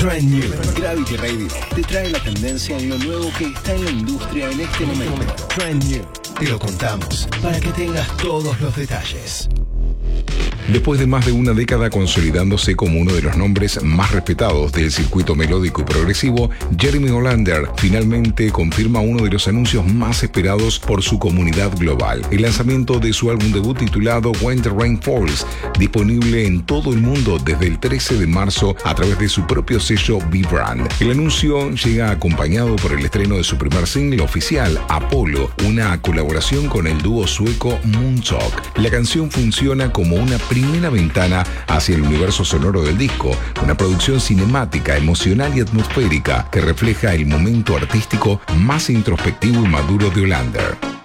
Trend New. Gravity Radio te trae la tendencia en lo nuevo que está en la industria en este momento. Trend New. Te lo contamos para que tengas todos los detalles. Después de más de una década consolidándose como uno de los nombres más respetados del circuito melódico y progresivo, Jeremy Olander finalmente confirma uno de los anuncios más esperados por su comunidad global: el lanzamiento de su álbum debut titulado When the Rain Falls, disponible en todo el mundo desde el 13 de marzo a través de su propio sello B-Brand. El anuncio llega acompañado por el estreno de su primer single oficial, Apollo, una colaboración con el dúo sueco Moontalk. La canción funciona como una primera ventana hacia el universo sonoro del disco, una producción cinemática, emocional y atmosférica que refleja el momento artístico más introspectivo y maduro de Olander.